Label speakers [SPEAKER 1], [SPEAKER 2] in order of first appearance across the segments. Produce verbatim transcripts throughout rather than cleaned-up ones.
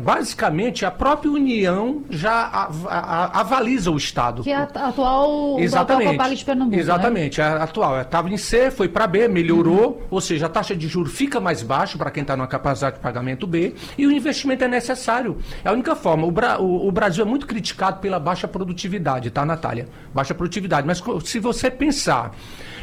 [SPEAKER 1] basicamente, a própria União já a, a, a, avaliza o Estado.
[SPEAKER 2] Que é a atual,
[SPEAKER 1] Exatamente.
[SPEAKER 2] o atual Copag de Pernambuco,
[SPEAKER 1] Exatamente,
[SPEAKER 2] né?
[SPEAKER 1] a atual. Estava em C, foi para B, melhorou, uhum. ou seja, a taxa de juros fica mais baixa para quem está numa capacidade de pagamento B, e o investimento é necessário. É a única forma. O, Bra, o, o Brasil é muito criticado pela baixa produtividade, tá, Natália? Baixa produtividade. Mas se você pensar,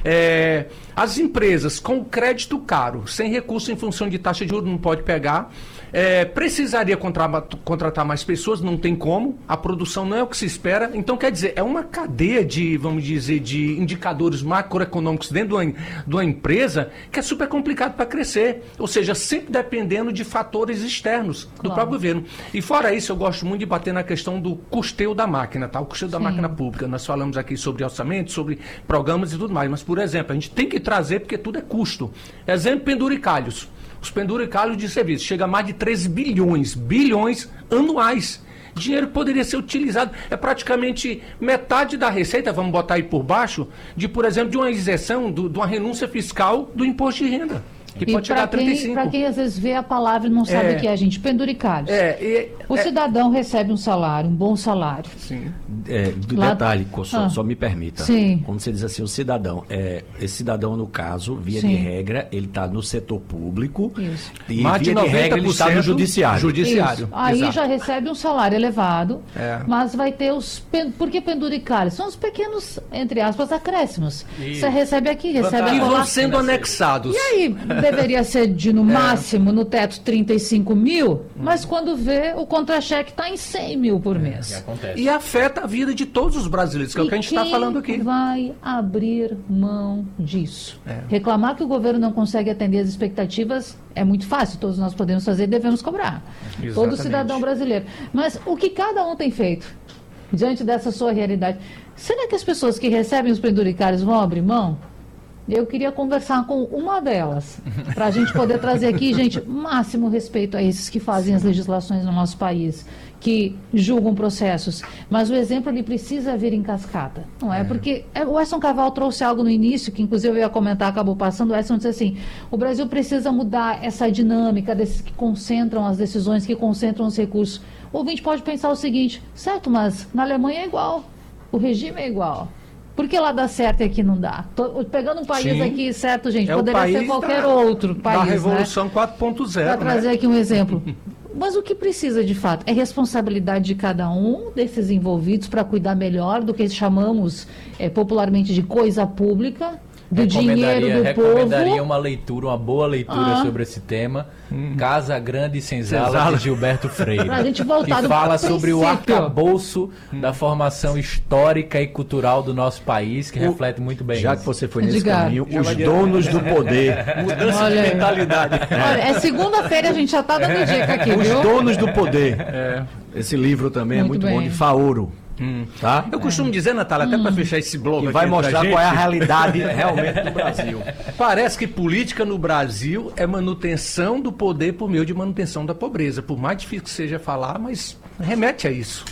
[SPEAKER 1] é, as empresas com crédito caro, sem recurso em função de taxa de juros, não pode pegar. É, precisaria contra, contratar mais pessoas, não tem como, a produção não é o que se espera, então quer dizer, é uma cadeia de, vamos dizer, de indicadores macroeconômicos dentro de uma, de uma empresa que é super complicado para crescer, ou seja, sempre dependendo de fatores externos do claro. próprio governo. E fora isso, eu gosto muito de bater na questão do custeio da máquina, tá? O custeio da Sim. máquina pública. Nós falamos aqui sobre orçamento, sobre programas e tudo mais, mas, por exemplo, a gente tem que trazer porque tudo é custo. Exemplo, penduricalhos. Os penduricalhos de serviço chega a mais de treze bilhões, bilhões anuais. Dinheiro poderia ser utilizado. É praticamente metade da receita, vamos botar aí por baixo, de, por exemplo, de uma isenção, do, de uma renúncia fiscal do imposto de renda. Que
[SPEAKER 2] e
[SPEAKER 1] pode chegar a trinta e cinco.
[SPEAKER 2] Para quem às vezes vê a palavra e não sabe
[SPEAKER 1] é,
[SPEAKER 2] o que é, gente, penduricalhos.
[SPEAKER 1] É, e,
[SPEAKER 2] o
[SPEAKER 1] é,
[SPEAKER 2] cidadão recebe um salário, um bom salário.
[SPEAKER 3] Sim. É,
[SPEAKER 2] Lá...
[SPEAKER 3] Detalhe, só,
[SPEAKER 2] ah.
[SPEAKER 3] só me permita.
[SPEAKER 2] Sim.
[SPEAKER 3] Quando você diz assim, o cidadão, é, esse cidadão, no caso, via
[SPEAKER 2] Sim.
[SPEAKER 3] de regra, ele está no setor público.
[SPEAKER 2] Isso.
[SPEAKER 3] E Mais via de, de regra, ele está no judiciário.
[SPEAKER 1] judiciário.
[SPEAKER 2] Isso. Aí
[SPEAKER 1] Exato.
[SPEAKER 2] já recebe um salário elevado,
[SPEAKER 1] é.
[SPEAKER 2] mas vai ter os... Pen... Por que penduricalhos? São os pequenos, entre aspas, acréscimos. Isso. Você recebe aqui, recebe
[SPEAKER 1] e
[SPEAKER 2] lá.
[SPEAKER 1] vão sendo anexados.
[SPEAKER 2] E aí, deveria ser de no é. máximo, no teto, trinta e cinco mil, hum. mas quando vê, o contra-cheque está em cem mil por mês.
[SPEAKER 1] É, acontece. E afeta a vida de todos os brasileiros, que e é o que a gente está falando aqui.
[SPEAKER 2] Vai abrir mão disso. É. Reclamar que o governo não consegue atender as expectativas é muito fácil, todos nós podemos fazer e devemos cobrar. Exatamente. Todo cidadão brasileiro. Mas o que cada um tem feito diante dessa sua realidade? Será que as pessoas que recebem os penduricários vão abrir mão? Eu queria conversar com uma delas, para a gente poder trazer aqui, gente, máximo respeito a esses que fazem as legislações no nosso país, que julgam processos. Mas o exemplo, ele precisa vir em cascata, não é? é. Porque o Edson Carvalho trouxe algo no início, que inclusive eu ia comentar, acabou passando. O Edson disse assim, o Brasil precisa mudar essa dinâmica desses que concentram as decisões, que concentram os recursos. O ouvinte pode pensar o seguinte, certo, mas na Alemanha é igual, o regime é igual. Por que lá dá certo e aqui não dá? Tô pegando um país Sim. aqui, certo, gente?
[SPEAKER 1] É
[SPEAKER 2] Poderia ser qualquer
[SPEAKER 1] da,
[SPEAKER 2] outro país,
[SPEAKER 1] da Revolução
[SPEAKER 2] né?
[SPEAKER 1] quatro ponto zero.
[SPEAKER 2] Para trazer
[SPEAKER 1] né?
[SPEAKER 2] aqui um exemplo. Mas o que precisa, de fato, é responsabilidade de cada um desses envolvidos para cuidar melhor do que chamamos é, popularmente de coisa pública, do dinheiro do
[SPEAKER 4] recomendaria
[SPEAKER 2] povo.
[SPEAKER 4] uma leitura, uma boa leitura ah. sobre esse tema. Hum. Casa Grande e Senzala, de Gilberto Freire.
[SPEAKER 2] Pra gente voltar
[SPEAKER 4] que fala sobre o
[SPEAKER 2] princípio.
[SPEAKER 4] arcabouço hum. da formação histórica e cultural do nosso país, que o, reflete muito bem
[SPEAKER 3] Já
[SPEAKER 4] isso.
[SPEAKER 3] que você foi nesse
[SPEAKER 2] Diga.
[SPEAKER 3] caminho, os Diga. donos do poder.
[SPEAKER 1] Mudança Olha, de mentalidade.
[SPEAKER 2] Olha, é segunda-feira, a gente já está dando dica aqui,
[SPEAKER 3] Os
[SPEAKER 2] viu?
[SPEAKER 3] donos do poder. É. Esse livro também muito é muito bem. bom, de Faoro.
[SPEAKER 1] Hum. Tá? Eu costumo dizer, Natália, até hum. para fechar esse bloco,
[SPEAKER 3] que vai mostrar
[SPEAKER 1] gente,
[SPEAKER 3] qual é a realidade realmente do Brasil.
[SPEAKER 1] Parece que política no Brasil é manutenção do poder por meio de manutenção da pobreza. Por mais difícil que seja falar, mas remete a isso.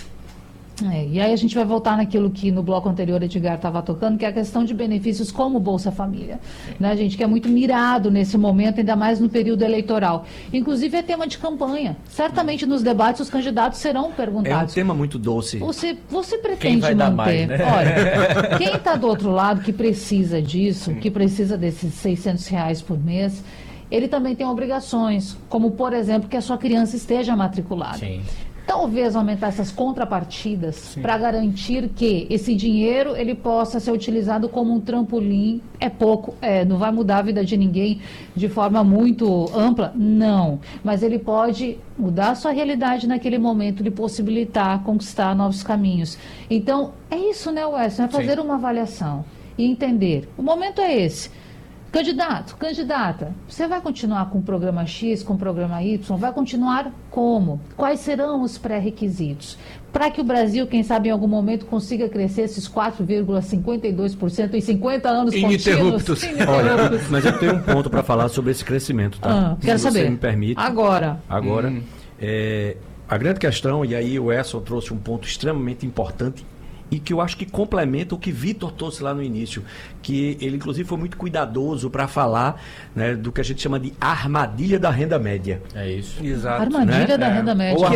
[SPEAKER 2] É, e aí a gente vai voltar naquilo que no bloco anterior Edgar estava tocando, que é a questão de benefícios como Bolsa Família, né, gente, que é muito mirado nesse momento, ainda mais no período eleitoral. Inclusive é tema de campanha. Certamente nos debates os candidatos serão perguntados.
[SPEAKER 3] É um tema muito doce.
[SPEAKER 2] Você, você pretende
[SPEAKER 4] quem vai
[SPEAKER 2] manter?
[SPEAKER 4] Dar mais, né?
[SPEAKER 2] Olha, quem está do outro lado que precisa disso, que precisa desses seiscentos reais por mês, ele também tem obrigações, como por exemplo que a sua criança esteja matriculada.
[SPEAKER 4] Sim.
[SPEAKER 2] Talvez aumentar essas contrapartidas para garantir que esse dinheiro ele possa ser utilizado como um trampolim. É pouco, é, não vai mudar a vida de ninguém de forma muito ampla, não. Mas ele pode mudar a sua realidade naquele momento, lhe possibilitar conquistar novos caminhos. Então, é isso, né, Wesson? É fazer Sim. uma avaliação e entender. O momento é esse. Candidato, candidata, você vai continuar com o programa X, com o programa Y? Vai continuar como? Quais serão os pré-requisitos? Para que o Brasil, quem sabe em algum momento, consiga crescer esses quatro vírgula cinquenta e dois por cento em cinquenta anos
[SPEAKER 1] ininterruptos.
[SPEAKER 2] contínuos.
[SPEAKER 3] Olha, mas eu tenho um ponto para falar sobre esse crescimento, tá?
[SPEAKER 2] Ah, quero
[SPEAKER 3] Se
[SPEAKER 2] saber.
[SPEAKER 3] você me permite.
[SPEAKER 2] Agora.
[SPEAKER 3] Agora, hum. é, a grande questão, e aí o Edson trouxe um ponto extremamente importante, e que eu acho que complementa o que Vitor trouxe lá no início, que ele inclusive foi muito cuidadoso para falar, né, do que a gente chama de armadilha da renda média.
[SPEAKER 4] É isso.
[SPEAKER 1] Exato.
[SPEAKER 2] Armadilha
[SPEAKER 3] né?
[SPEAKER 2] da
[SPEAKER 3] é.
[SPEAKER 2] renda média.
[SPEAKER 3] Ou